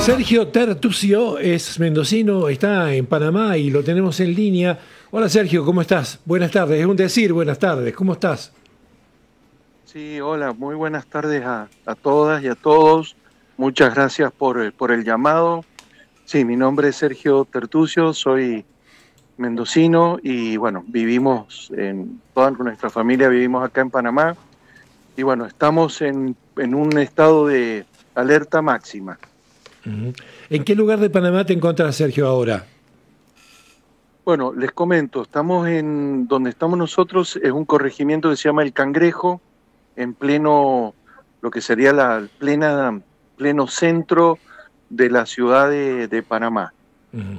Sergio Tertucio es mendocino, está en Panamá y lo tenemos en línea. Hola Sergio, ¿cómo estás? Buenas tardes, es un decir buenas tardes, ¿cómo estás? Sí, hola, muy buenas tardes a todas y a todos. Muchas gracias por el llamado. Sí, mi nombre es Sergio Tertucio, soy mendocino y bueno, toda nuestra familia vivimos acá en Panamá y bueno, estamos en un estado de alerta máxima. Ujú. ¿En qué lugar de Panamá te encontrás, Sergio, ahora? Bueno, les comento, estamos donde estamos nosotros, es un corregimiento que se llama El Cangrejo, en lo que sería pleno centro de la ciudad de Panamá. Ujú.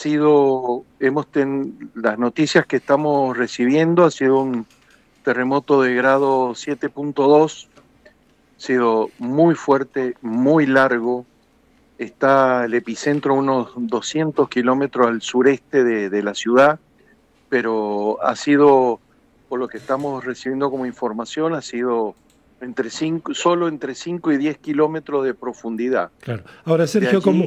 Las noticias que estamos recibiendo, ha sido un terremoto de grado 7.2, ha sido muy fuerte, muy largo. Está el epicentro a unos 200 kilómetros al sureste de la ciudad, pero por lo que estamos recibiendo como información, ha sido solo entre 5 y 10 kilómetros de profundidad. Claro. Ahora, De Sergio, allí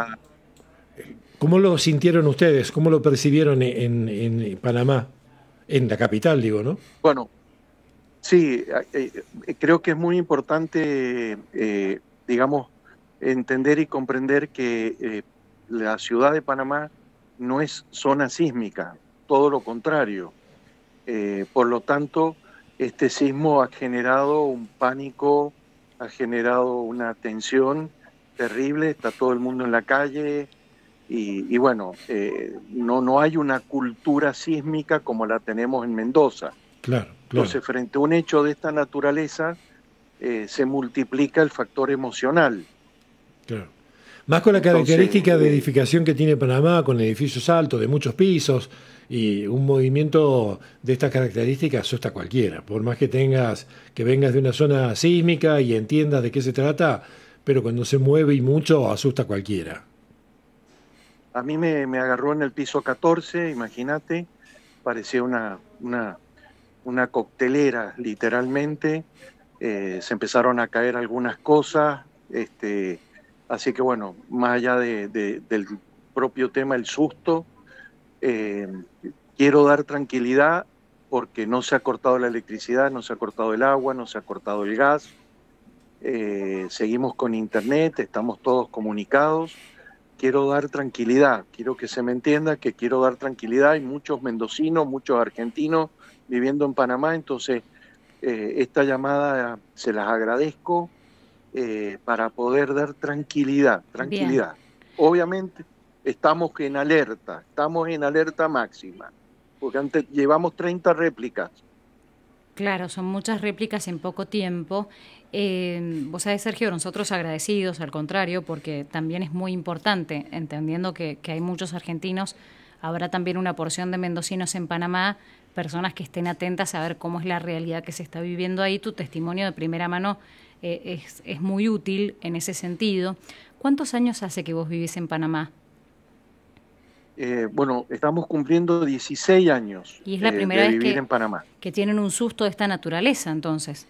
¿cómo lo sintieron ustedes? ¿Cómo lo percibieron en Panamá? En la capital, digo, ¿no? bueno, sí, creo que es muy importante, digamos, entender y comprender que la ciudad de Panamá no es zona sísmica, todo lo contrario. Por lo tanto, este sismo ha generado un pánico, ha generado una tensión terrible, está todo el mundo en la calle y bueno, no hay una cultura sísmica como la tenemos en Mendoza. Claro, claro, Entonces, frente a un hecho de esta naturaleza, se multiplica el factor emocional. claro. Más con la Entonces, característica de edificación que tiene Panamá, con edificios altos, de muchos pisos, y un movimiento de estas características asusta a cualquiera. Por más que vengas de una zona sísmica y entiendas de qué se trata, pero cuando se mueve y mucho, asusta a cualquiera. a mí me agarró en el piso 14, imagínate, parecía una coctelera, literalmente. Se empezaron a caer algunas cosas, así que bueno, más allá del propio tema, el susto, eh, quiero dar tranquilidad porque no se ha cortado la electricidad, no se ha cortado el agua, no se ha cortado el gas, seguimos con internet, estamos todos comunicados. Quiero dar tranquilidad, quiero que se me entienda que quiero dar tranquilidad. Hay muchos mendocinos, muchos argentinos viviendo en Panamá, entonces esta llamada se las agradezco para poder dar tranquilidad, Bien, tranquilidad. Obviamente estamos en alerta máxima, porque antes llevamos 30 réplicas. claro, son muchas réplicas en poco tiempo. Vos sabés, Sergio, nosotros agradecidos, al contrario, porque también es muy importante, entendiendo que hay muchos argentinos, habrá también una porción de mendocinos en Panamá, personas que estén atentas a ver cómo es la realidad que se está viviendo ahí. Tu testimonio de primera mano es muy útil en ese sentido. ¿Cuántos años hace que vos vivís en Panamá? Bueno, estamos cumpliendo 16 años Y es la primera de vez vivir en Panamá. que tienen un susto de esta naturaleza, entonces.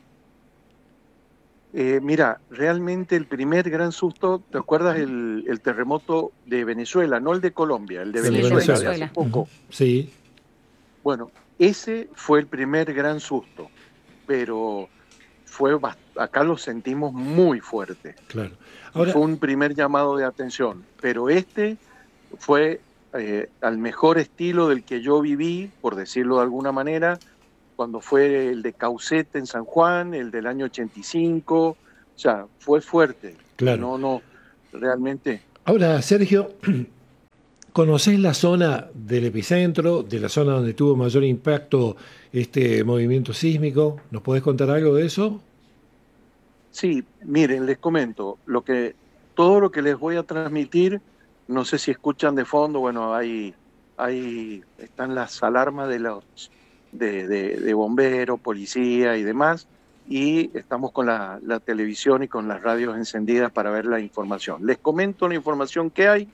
Mira, realmente el primer gran susto, ¿te acuerdas el terremoto de Venezuela? No el de Colombia, el de El de Sí, el de Venezuela de Venezuela. hace Venezuela. Ujú. poco. Sí, Bueno, ese fue el primer gran susto, pero acá lo sentimos muy fuerte claro. y Ahora, fue un primer llamado de atención, pero este fue al mejor estilo del que yo viví, por decirlo de alguna manera, cuando fue el de Caucete en San Juan, el del año 85, o sea, fue fuerte. claro. No, realmente. Ahora, Sergio, ¿conocés la zona del epicentro, de la zona donde tuvo mayor impacto este movimiento sísmico? ¿Nos podés contar algo de eso? Sí, miren, les comento, todo lo que les voy a transmitir, no sé si escuchan de fondo, bueno, ahí están las alarmas de bomberos, policía y demás, y estamos con la televisión y con las radios encendidas para ver la información. Les comento la información que hay.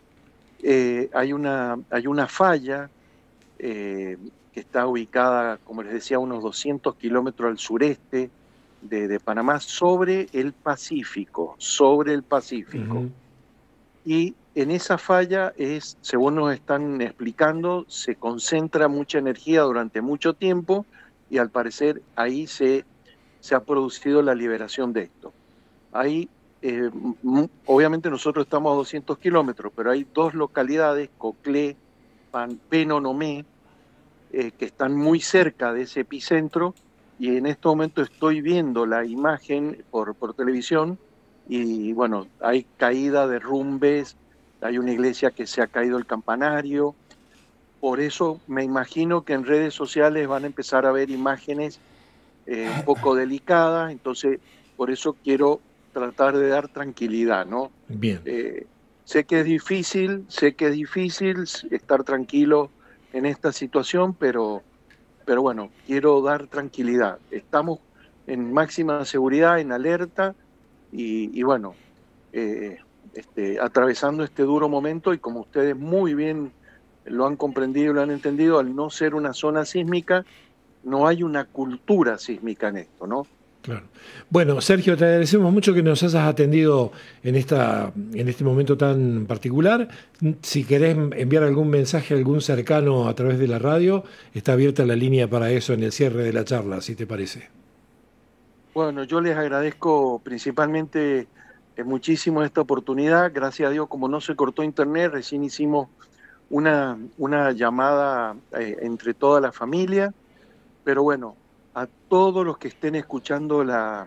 Hay una falla eh, que está ubicada, como les decía, a unos 200 kilómetros al sureste de Panamá, sobre el Pacífico, sobre el Pacífico. Ujú. y en esa falla es, según nos están explicando, se concentra mucha energía durante mucho tiempo y al parecer ahí se ha producido la liberación de esto. Ahí, obviamente nosotros estamos a 200 kilómetros, pero hay dos localidades, Coclé, Penonomé, que están muy cerca de ese epicentro, y en este momento estoy viendo la imagen por televisión y bueno, hay caída, derrumbes, hay una iglesia que se ha caído el campanario. Por eso me imagino que en redes sociales van a empezar a ver imágenes un poco delicadas, entonces por eso quiero tratar de dar tranquilidad, ¿no? Bien. Sé que es difícil estar tranquilo en esta situación, pero bueno, quiero dar tranquilidad. Estamos en máxima seguridad, en alerta y bueno, atravesando este duro momento, y como ustedes muy bien lo han comprendido y lo han entendido, al no ser una zona sísmica, no hay una cultura sísmica en esto, ¿no? Claro. Bueno, Sergio, te agradecemos mucho que nos hayas atendido en este momento tan particular. Si querés enviar algún mensaje a algún cercano a través de la radio, está abierta la línea para eso en el cierre de la charla, si te parece. Bueno, yo les agradezco principalmente muchísimo esta oportunidad. Gracias a Dios, como no se cortó internet, recién hicimos una llamada entre toda la familia. Pero bueno, a todos los que estén escuchando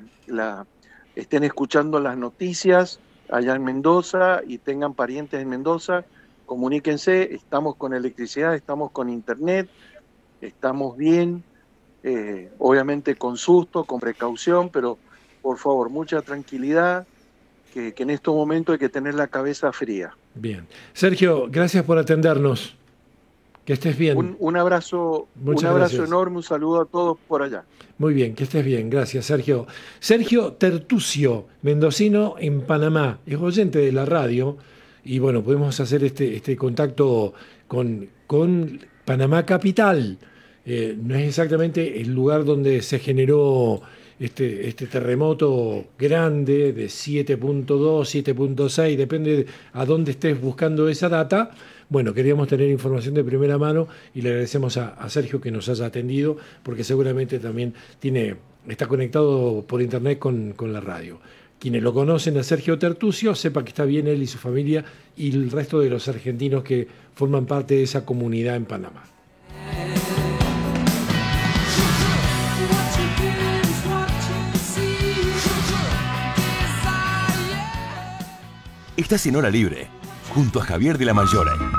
estén escuchando las noticias allá en Mendoza y tengan parientes en Mendoza, comuníquense. Estamos con electricidad, estamos con internet, estamos bien, obviamente con susto, con precaución, pero por favor, mucha tranquilidad, que en estos momentos hay que tener la cabeza fría. Bien. Sergio, gracias por atendernos. Que estés bien. Un abrazo, enorme, un saludo a todos por allá. Muy bien, que estés bien, gracias Sergio. Sergio Tertucio, mendocino en Panamá, es oyente de la radio y bueno, podemos hacer este contacto con Panamá Capital. No es exactamente el lugar donde se generó este terremoto grande de 7.2, 7.6, depende a dónde estés buscando esa data. Bueno, queríamos tener información de primera mano y le agradecemos a Sergio que nos haya atendido, porque seguramente también está conectado por internet con la radio. Quienes lo conocen a Sergio Tertucio, sepa que está bien él y su familia y el resto de los argentinos que forman parte de esa comunidad en Panamá. Estás en Hora Libre, junto a Javier de la Mayora.